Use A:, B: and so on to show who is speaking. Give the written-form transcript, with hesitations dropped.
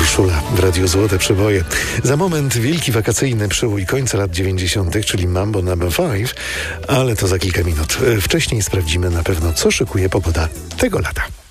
A: Urszula w Radiu Złote Przeboje. Za moment wielki wakacyjny przebój końca lat 90., czyli Mambo No. 5, ale to za kilka minut. Wcześniej sprawdzimy na pewno, co szykuje pogoda tego lata.